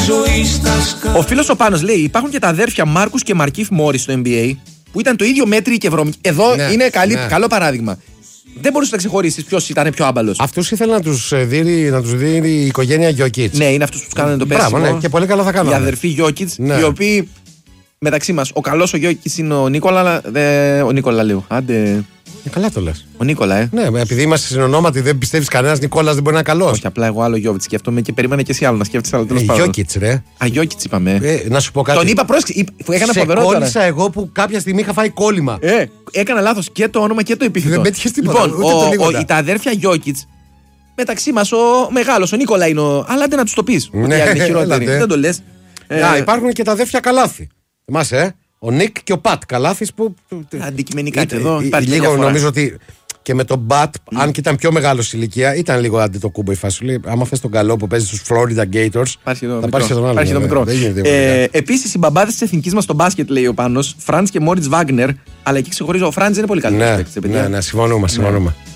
Ο φίλος ο Πάνος λέει: υπάρχουν και τα αδέρφια Μάρκους και Μαρκίφ Μόρις στο NBA που ήταν το ίδιο μέτρη και βρωμικοί. Εδώ είναι καλό παράδειγμα. Δεν μπορούσε να ξεχωρίσει ποιος ήταν πιο άμπαλος. Αυτούς ήθελε να τους δίνει η οικογένεια Γιόκιτς. Ναι, είναι αυτούς που τους κάνανε το πέσιμο. Μπράβο, ναι, και πολύ καλά θα κάνανε. Οι αδερφοί Γιόκιτς, οι οποίοι μεταξύ μας, ο καλός ο Γιόκιτς είναι ο Νίκολα, αλλά ο Νίκολα λέω. Άντε. Καλά το λες. Ο Νίκολα, Ναι, επειδή είμαστε συνονόματοι, δεν πιστεύεις κανένας Νικόλας δεν μπορεί να είναι καλός. Όχι, απλά εγώ άλλο Γιόκιτς σκέφτομαι και περίμενα και εσύ άλλο να σκέφτεσαι άλλο. Γιόκιτς, ρε. Α, Γιόκιτς είπαμε. Να σου πω κάτι. Τον είπα πρόσεξε. Έκανα φοβερό τώρα. Κόλλησα εγώ που κάποια στιγμή είχα φάει κόλλημα. Έκανα λάθος και το όνομα και το επίθετο. Δεν πέτυχες τίποτα. Λοιπόν, τα αδέρφια Γιόκιτς, μεταξύ μας ο μεγάλος, ο Νίκολα είναι ο. Αλλά δεν να τους το πεις. Ότι είναι χειρότεροι. Δεν το λες. Υπάρχουν και τα αδέρφια Καλάθη. Θυμάσαι, ο Νικ και ο Πατ Καλάθης που. Αντικειμενικά και εδώ υπάρχει λίγο διαφορά. νομίζω ότι και με τον Πατ, αν και ήταν πιο μεγάλο σε ηλικία, ήταν λίγο αντί το κούμπο η φάση. Λέει, άμα θες τον καλό που παίζει στους Florida Gators, θα πάρεις τον άλλο. Υπάρχει εδώ μικρό. Επίσης, οι μπαμπάδες της εθνικής μας στο μπάσκετ, λέει ο Πάνος, Φραντς και Μόριτς Βάγνερ, αλλά εκεί ξεχωρίζω, ο Φραντς είναι πολύ καλύτερος. Ναι, συμφωνούμε.